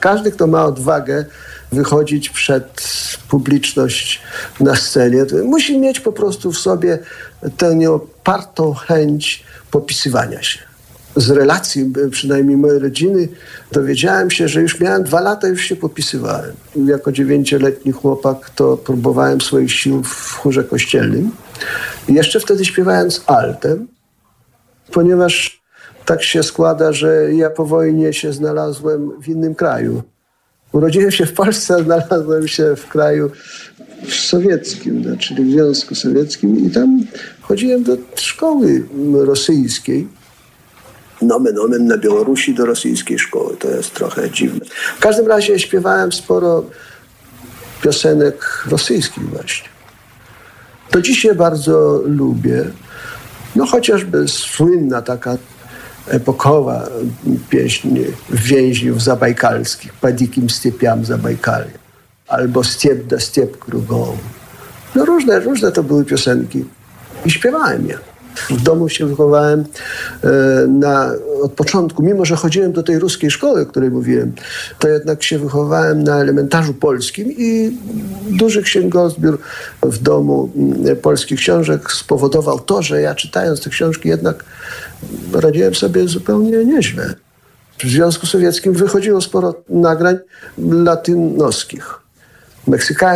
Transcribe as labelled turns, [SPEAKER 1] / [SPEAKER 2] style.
[SPEAKER 1] Każdy, kto ma odwagę wychodzić przed publiczność na scenie, to musi mieć po prostu w sobie tę nieopartą chęć popisywania się. Z relacji, przynajmniej mojej rodziny, dowiedziałem się, że już miałem 2 lata, już się popisywałem. Jako 9-letni chłopak to próbowałem swoich sił w chórze kościelnym. I jeszcze wtedy śpiewając altem, ponieważ tak się składa, że ja po wojnie się znalazłem w innym kraju. Urodziłem się w Polsce, a znalazłem się w kraju sowieckim, czyli w Związku Sowieckim i tam chodziłem do szkoły rosyjskiej. Nomen omen na Białorusi do rosyjskiej szkoły. To jest trochę dziwne. W każdym razie śpiewałem sporo piosenek rosyjskich właśnie. Do dzisiaj bardzo lubię. No chociażby słynna taka epokowa pieśń więźniów zabajkalskich, "Po dzikim stepiam Zabajkalia", albo "Step da step krugom". No różne to były piosenki i śpiewałem je. W domu się wychowałem od początku, mimo że chodziłem do tej ruskiej szkoły, o której mówiłem, to jednak się wychowałem na elementarzu polskim i duży księgozbiór w domu polskich książek spowodował to, że ja czytając te książki jednak radziłem sobie zupełnie nieźle. W Związku Sowieckim wychodziło sporo nagrań latynoskich, meksykańskich.